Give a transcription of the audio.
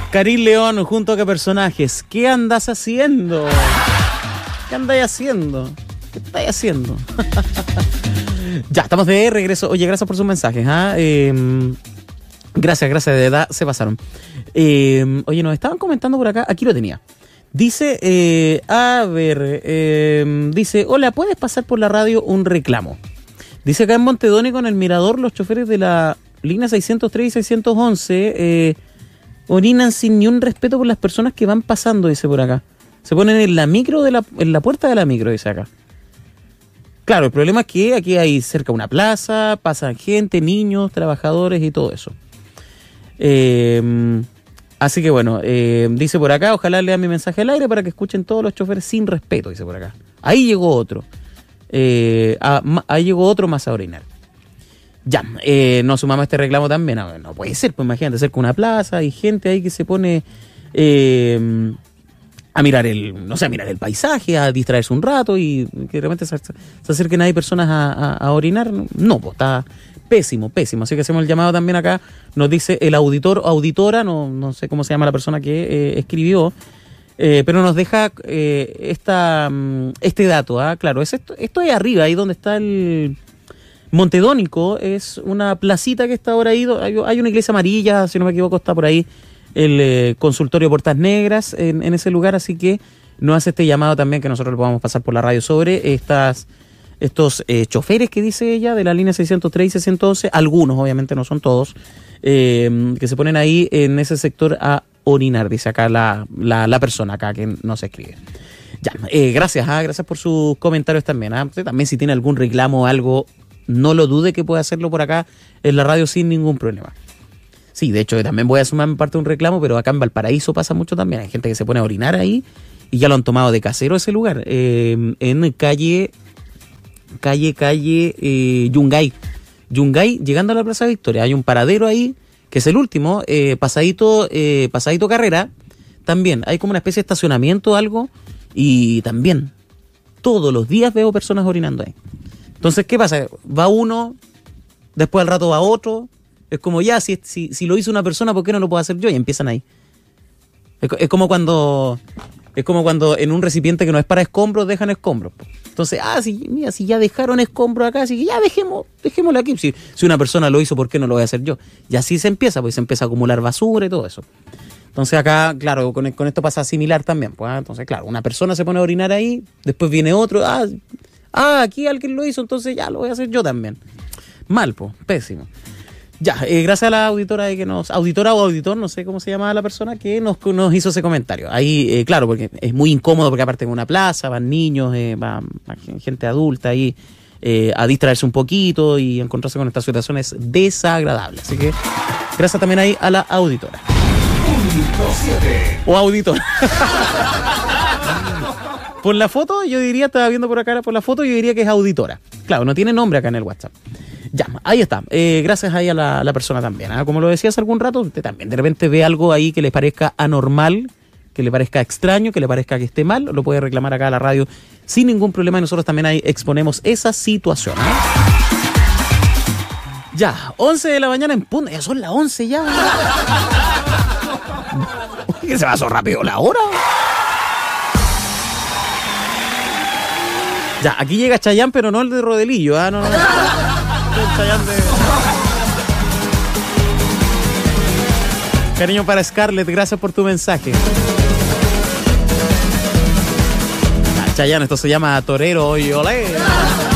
Karim León, junto a qué personajes. ¿Qué andas haciendo? ¿Qué andáis haciendo? ¿Qué estáis haciendo? Ya, estamos de regreso. Oye, gracias por sus mensajes. Gracias, de verdad, se pasaron. Oye, nos estaban comentando por acá. Aquí lo tenía. Dice, dice, hola, ¿puedes pasar por la radio un reclamo? Dice acá en Montedónico, en el Mirador, los choferes de la línea 603 y 611 orinan sin ni un respeto por las personas que van pasando, dice por acá. Se ponen en la micro, en la puerta de la micro, dice acá. Claro, el problema es que aquí hay cerca una plaza, pasan gente, niños, trabajadores y todo eso. Así que bueno, dice por acá, ojalá lean mi mensaje al aire para que escuchen todos los choferes sin respeto, dice por acá. Ahí llegó otro. Ahí llegó otro más a orinar. Ya, nos sumamos a este reclamo también. No puede ser, pues imagínate, cerca una plaza, hay gente ahí que se pone a mirar el paisaje, a distraerse un rato y que de repente se acerquen ahí personas a orinar. No, pues está pésimo. Así que hacemos el llamado también acá. Nos dice el auditor o auditora, no sé cómo se llama la persona que escribió, pero nos deja este dato. Claro, esto es arriba, ahí donde está el Montedónico, es una placita que está ahora ahí. Hay una iglesia amarilla, si no me equivoco, está por ahí el consultorio Puertas Negras en ese lugar, así que nos hace este llamado también que nosotros lo podamos pasar por la radio sobre estos choferes que dice ella de la línea 603 y 611, algunos, obviamente no son todos, que se ponen ahí en ese sector a orinar, dice acá la persona acá que nos escribe. Ya, gracias por sus comentarios también. Usted también si tiene algún reclamo o algo, no lo dude que puede hacerlo por acá en la radio sin ningún problema. Sí, de hecho también voy a sumar parte de un reclamo, pero acá en Valparaíso pasa mucho también. Hay gente que se pone a orinar ahí y ya lo han tomado de casero ese lugar. En calle Yungay, llegando a la Plaza Victoria, hay un paradero ahí, que es el último, pasadito Carrera, también hay como una especie de estacionamiento o algo, y también todos los días veo personas orinando ahí. Entonces, ¿qué pasa? Va uno, después al rato va otro, es como ya, si lo hizo una persona, ¿por qué no lo puedo hacer yo? Y empiezan ahí. Es como cuando en un recipiente que no es para escombros, dejan escombros. Entonces, si ya dejaron escombros acá, así que ya dejémoslo aquí. Si una persona lo hizo, ¿por qué no lo voy a hacer yo? Y así se empieza a acumular basura y todo eso. Entonces acá, claro, con esto pasa similar también. Pues, entonces, claro, una persona se pone a orinar ahí, después viene otro, aquí alguien lo hizo, entonces ya lo voy a hacer yo también. Mal, pues, pésimo. Ya, gracias a la auditora auditora o auditor, no sé cómo se llamaba la persona, que nos hizo ese comentario. Ahí, claro, porque es muy incómodo, porque aparte en una plaza van niños, va gente adulta ahí a distraerse un poquito y encontrarse con estas situaciones desagradables. Así que, gracias también ahí a la auditora. O auditor. Por la foto, yo diría, estaba viendo por acá, por la foto, yo diría que es auditora. Claro, no tiene nombre acá en el WhatsApp. Ya, ahí está. Gracias ahí a la persona también. Como lo decía hace algún rato, usted también de repente ve algo ahí que le parezca anormal, que le parezca extraño, que le parezca que esté mal, lo puede reclamar acá a la radio sin ningún problema y nosotros también ahí exponemos esa situación. Ya, 11 de la mañana en punto. Ya son las 11 ya. ¿Qué se pasó rápido la hora? Ya, aquí llega Chayanne, pero no el de Rodelillo, no. El Chayanne de... Cariño para Scarlett, gracias por tu mensaje. Chayanne, esto se llama Torero y Olé.